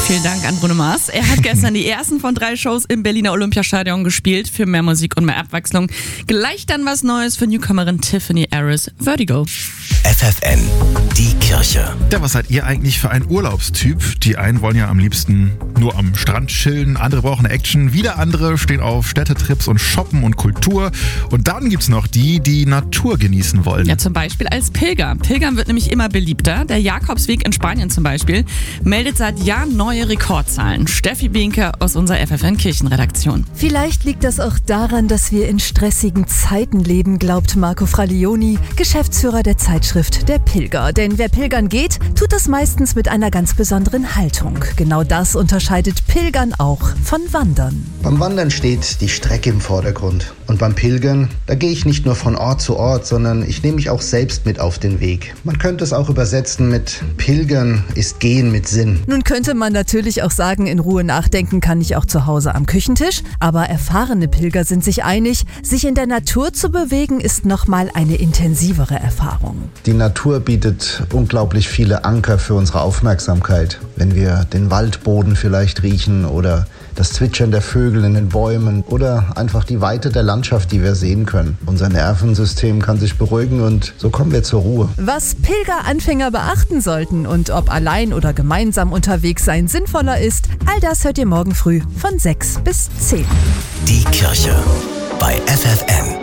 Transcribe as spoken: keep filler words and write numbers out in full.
Vielen Dank an Bruno Mars. Er hat gestern die ersten von drei Shows im Berliner Olympiastadion gespielt für mehr Musik und mehr Abwechslung. Gleich dann was Neues für Newcomerin Tiffany Harris, Vertigo. F F N, die Kirche. Ja, was seid ihr eigentlich für ein Urlaubstyp? Die einen wollen ja am liebsten nur am Strand chillen, andere brauchen Action, wieder andere stehen auf Städtetrips und Shoppen und Kultur. Und dann gibt's noch die, die Natur genießen wollen. Ja, zum Beispiel als Pilger. Pilgern wird nämlich immer beliebter. Der Jakobsweg in Spanien zum Beispiel meldet seit Jahren neue Rekordzahlen. Steffi Behnke aus unserer F F N Kirchenredaktion. Vielleicht liegt das auch daran, dass wir in stressigen Zeiten leben, glaubt Marco Fralioni, Geschäftsführer der Zeitschrift Der Pilger. Denn wer pilgern geht, tut das meistens mit einer ganz besonderen Haltung. Genau das unterscheidet Pilgern auch von Wandern. Beim Wandern steht die Strecke im Vordergrund. Und beim Pilgern, da gehe ich nicht nur von Ort zu Ort, sondern ich nehme mich auch selbst mit auf den Weg. Man könnte es auch übersetzen mit Pilgern ist Gehen mit Sinn. Nun könnte man natürlich auch sagen, in Ruhe nachdenken kann ich auch zu Hause am Küchentisch. Aber erfahrene Pilger sind sich einig, sich in der Natur zu bewegen, ist nochmal eine intensivere Erfahrung. Die Natur bietet unglaublich viele Anker für unsere Aufmerksamkeit. Wenn wir den Waldboden vielleicht riechen oder das Zwitschern der Vögel in den Bäumen oder einfach die Weite der Landschaft, die wir sehen können. Unser Nervensystem kann sich beruhigen und so kommen wir zur Ruhe. Was Pilgeranfänger beachten sollten und ob allein oder gemeinsam unterwegs sein sinnvoller ist, all das hört ihr morgen früh von sechs bis zehn. Die Kirche bei F F N.